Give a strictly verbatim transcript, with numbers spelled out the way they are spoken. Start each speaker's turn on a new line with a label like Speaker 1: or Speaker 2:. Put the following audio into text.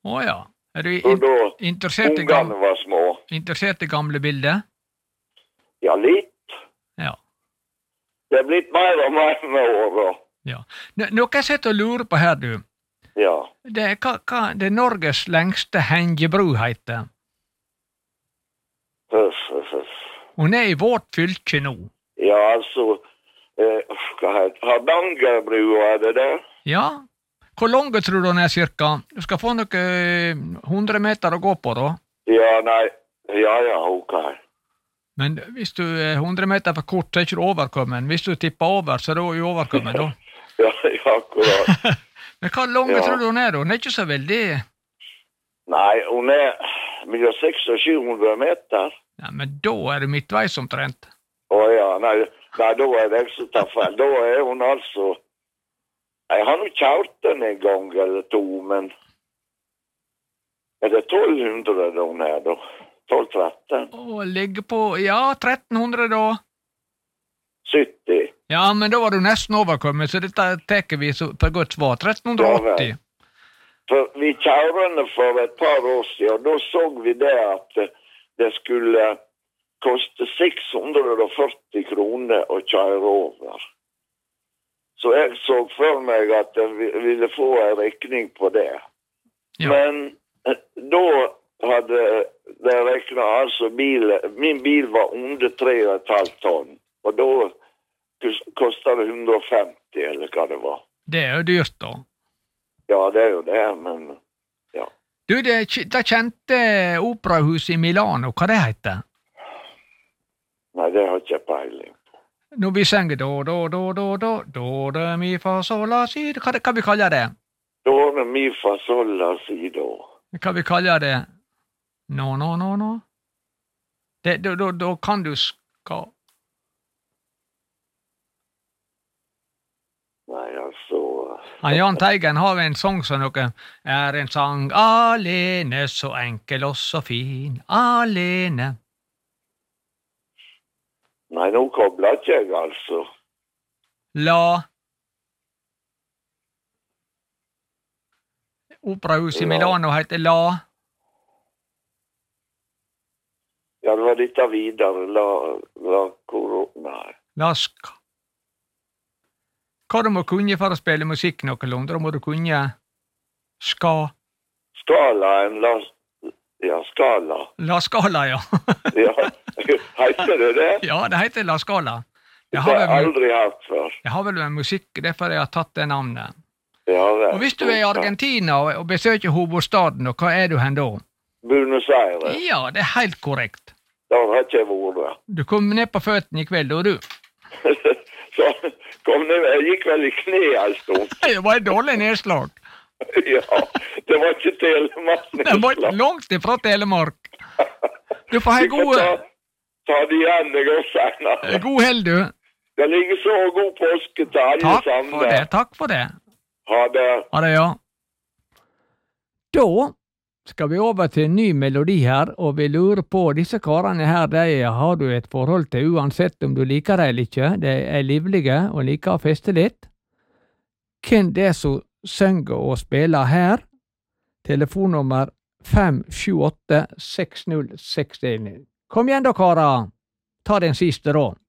Speaker 1: Åja. Er du
Speaker 2: Og da
Speaker 1: in interessert, i
Speaker 2: ungene
Speaker 1: gam
Speaker 2: var små.
Speaker 1: interessert i gamle bilder?
Speaker 2: Ja, litt.
Speaker 1: Ja.
Speaker 2: Det er blitt mer og mer med åra.
Speaker 1: ja. Nå, noe jeg sitter og lurer på her, du.
Speaker 2: Ja.
Speaker 1: Det er, hva, hva det er Norges lengste hengebru heter.
Speaker 2: Huff, huff, huff.
Speaker 1: Hun er i vårt fylke nå.
Speaker 2: Ja, altså eh, hva heter Hardangerbrua, er det der?
Speaker 1: Ja. Hvor lang tror du den er, cirka? Du skal få noen hundre meter å gå på, da.
Speaker 2: Ja, nei. Ja, ja, ok.
Speaker 1: Men hvis du er hundre meter for kort, så er ikke du overkommen. Hvis du tipper over, så er du overkommen, da.
Speaker 2: Ja, ja, akkurat.
Speaker 1: Men hva lang
Speaker 2: Ja.
Speaker 1: tror du hun er, da? Hun er ikke så veldig...
Speaker 2: Nei, hun er mellom seks og sju hundre meter.
Speaker 1: Ja, men da er du midtveis omtrent.
Speaker 2: Å ja, nei, nei, da er det ikke så tatt feil. Da er hun altså... Jeg har nå kjørt den en gang eller to, men... Er det tolv hundre da hun er, da? tolv tretten?
Speaker 1: Å, ligge på... Ja, tretten hundre da.
Speaker 2: sytti.
Speaker 1: Ja, men da var du nesten overkommet, så dette teker vi så for godt svar. tretten åtti.
Speaker 2: For vi kjørende for et par år siden, da så vi det at det skulle koste seks hundre førti kroner å kjøre over. Så jeg så for meg at jeg ville få en regning på det.
Speaker 1: Ja.
Speaker 2: Men da hadde det regnet, altså bil, min bil var under tre og et halvt tonn. Og da kostet det hundre femti, eller hva det var.
Speaker 1: Det er jo dyrt, da.
Speaker 2: Ja, det er jo det, men ja.
Speaker 1: Du, det, det kjente operahuset i Milano, hva det heter?
Speaker 2: Nei, det har ikke jeg peiling.
Speaker 1: Når vi synger do, do, do, do, do, do, do, mi, fa, sol, la, si, hva, hva vi kaller det?
Speaker 2: Do, mi, fa, sol, la, si, do.
Speaker 1: Hva vi kaller det? No, no, no, no. Det, da, da, da kan du ska...
Speaker 2: Nei, altså...
Speaker 1: Han Jan Teigen har en sang som noe er en sang alene, så enkel og så fin, alene.
Speaker 2: Nei, nå kobler ikke jeg, altså.
Speaker 1: La. Operahuset i
Speaker 2: La.
Speaker 1: Milano heter La.
Speaker 2: Ja, det var dette videre, la, la, korona.
Speaker 1: La ska. Hva du må kunne for å spille musikk noenlunde? Da må du kunne ska.
Speaker 2: Skalaen, la, ja, skala.
Speaker 1: La skala, ja.
Speaker 2: Ja, heter det det?
Speaker 1: Ja, det heter La skala.
Speaker 2: Det
Speaker 1: Jeg
Speaker 2: har
Speaker 1: har
Speaker 2: jeg
Speaker 1: vel,
Speaker 2: aldri hørt før.
Speaker 1: jeg har vel en musikk, derfor jeg har tatt det navnet.
Speaker 2: Ja, det.
Speaker 1: Og hvis du er i Argentina og, og besøker hovedstaden, og hva er du hen da?
Speaker 2: Buenos Aires.
Speaker 1: Ja, det er helt korrekt.
Speaker 2: Der har ikke jeg vært.
Speaker 1: Du kom ned på føttene i kveld, og du.
Speaker 2: Så kom ned, jeg gikk vel i kne en stund.
Speaker 1: Det var et dårlig nedslag.
Speaker 2: Ja, det var ikke Telemark.
Speaker 1: Det var langt ifra Telemark. Du får ha
Speaker 2: Vi får
Speaker 1: god,
Speaker 2: ta, ta det igjen, det går senere.
Speaker 1: god held, du.
Speaker 2: Det ligger så god påske til alle
Speaker 1: Takk
Speaker 2: sammen.
Speaker 1: for det, takk for det.
Speaker 2: Ha det.
Speaker 1: Ha det, ja. Da skal vi over til en ny melodi her, og vi lurer på, disse karene her, de har du et forhold til uansett om du liker det eller ikke. De er livlige og liker å feste litt. Hvem det er som synger og spiller her? Telefonnummer fem sju åtte seks null seks en. Kom igjen da, karer. Ta den siste da.